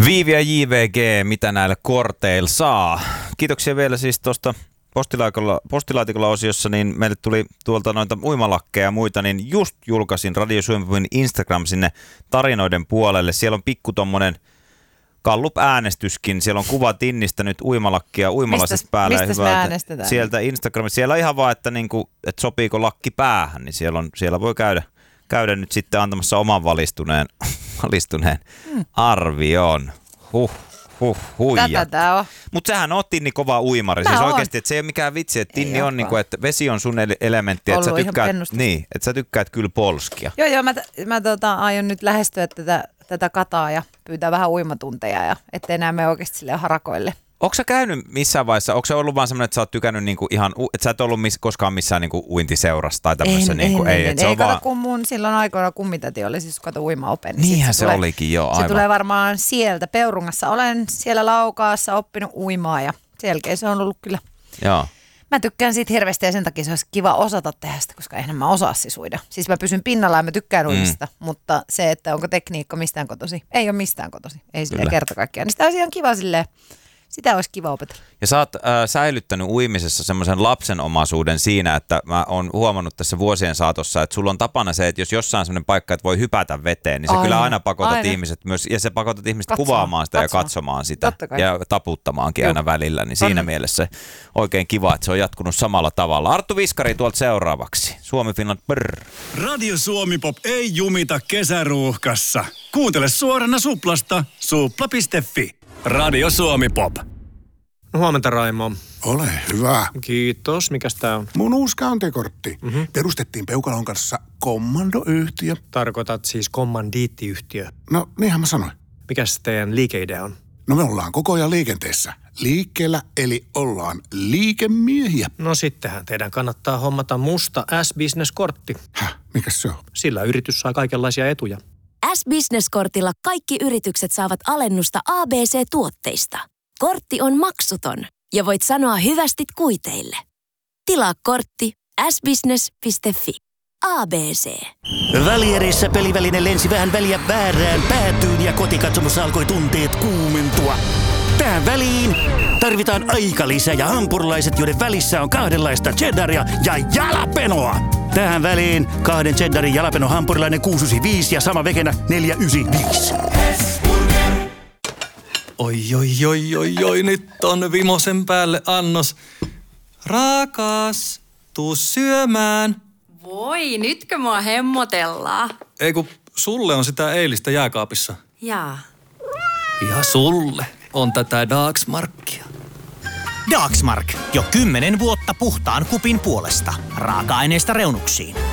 Viivi ja JVG, mitä näillä korteilla saa? Kiitoksia vielä siis tuosta postilaatikolla-osiossa, niin meille tuli tuolta noita uimalakkeja ja muita, niin just julkaisin Radio Suomen Instagram sinne tarinoiden puolelle. Siellä on pikku tommonen Gallup-äänestyskin. Siellä on kuva Tinnistä nyt uimalakkia uimalaisesta päällä. Mistä me äänestetään? Sieltä Instagramissa. Siellä on ihan vaan, että, niinku, että sopiiko lakki päähän, niin siellä voi käydä nyt sitten antamassa oman valistuneen arvion. Tätä tää on. Mutta sähän oot, Tinni, kova uimari. Siis oikeasti, että se ei ole mikään vitsi, että Tinni on niinku, että vesi on sun elementti, että sä tykkäät kyllä polskia. Joo, mä aion nyt lähestyä tätä kataa ja pyytää vähän uimatunteja ja ettei enää mene oikeasti sille harakoille. Onko sä käynyt missään vaiheessa, onko se ollut vaan semmoinen, että sä oot tykännyt niinku ihan, että sä et ollut koskaan missään niinku uintiseurassa tai tämmöisessä? Ei kato, kun mun silloin aikoina kummitäti oli siis kato uimaopen. Niin niinhän se olikin, joo, aivan. Se tulee varmaan sieltä Peurungassa. Olen siellä Laukaassa oppinut uimaa ja sen jälkeen se on ollut kyllä. Joo. Mä tykkään siitä hirveästi ja sen takia se olisi kiva osata tehdä sitä, koska eihän mä osaa siis uida. Siis mä pysyn pinnalla ja mä tykkään uimista, mutta se, että onko tekniikka mistään kotosi, ei ole mistään kotosi. Ei silleen kerta kaikkiaan. Niin sitä olisi ihan kiva silleen. Sitä olisi kiva opetella. Ja sä oot säilyttänyt uimisessa semmoisen lapsenomaisuuden siinä, että mä oon huomannut tässä vuosien saatossa, että sulla on tapana se, että jos jossain on semmoinen paikka, että voi hypätä veteen, niin se kyllä aina pakotat ihmiset myös, ja se pakotat ihmiset kuvaamaan sitä ja katsomaan sitä ja taputtamaankin aina välillä, niin siinä mielessä oikein kiva, että se on jatkunut samalla tavalla. Arttu Viskari tuolta seuraavaksi. Suomi Finland, brrr. Radio Suomi Pop ei jumita kesäruuhkassa. Kuuntele suorana Suplasta, supla.fi. Radio Suomi Pop. No, huomenta, Raimo. Ole hyvä. Kiitos. Mikäs tää on? Mun uusi kantekortti. Perustettiin Peukalon kanssa kommandoyhtiö. Tarkoitat siis kommandiittiyhtiö. No, niinhän mä sanoin. Mikäs teidän liikeidea on? No, me ollaan koko ajan liikenteessä. Liikkeellä, eli ollaan liikemiehiä. No sittenhän teidän kannattaa hommata musta S-Business-kortti. Mikäs se on? Sillä yritys saa kaikenlaisia etuja. S-Business-kortilla kaikki yritykset saavat alennusta ABC-tuotteista. Kortti on maksuton ja voit sanoa hyvästit kuiteille. Tilaa kortti s-business.fi. ABC. Välierissä peliväline lensi vähän väliä väärään päätyyn ja kotikatsomossa alkoi tunteet kuumentua. Tähän väliin tarvitaan aikalisä ja hampurilaiset, joiden välissä on kahdenlaista cheddaria ja jalapenoa. Tähän väliin 2 cheddarin jalapeno hampurilainen 695 ja sama vekenä 495. Oi, nyt on vimosen päälle annos. Rakas, tuu syömään. Voi, nytkö mua hemmotellaan? Ei kun sulle on sitä eilistä jääkaapissa. Jaa. Ja sulle on tätä Dagsmarkia. Dagsmark. Jo 10 vuotta puhtaan kupin puolesta. Raaka-aineista reunuksiin.